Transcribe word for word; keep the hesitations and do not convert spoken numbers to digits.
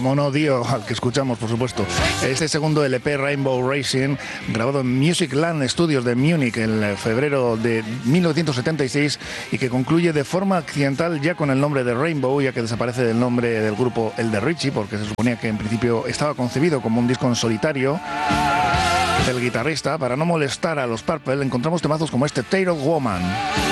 como no, Dio, al que escuchamos, por supuesto. Este segundo L P, Rainbow Racing, grabado en Musicland Studios de Múnich en febrero de mil novecientos setenta y seis y que concluye de forma accidental ya con el nombre de Rainbow, ya que desaparece del nombre del grupo el de Richie, porque se suponía que en principio estaba concebido como un disco en solitario del guitarrista. Para no molestar a los Purple, encontramos temazos como este Tailor Woman.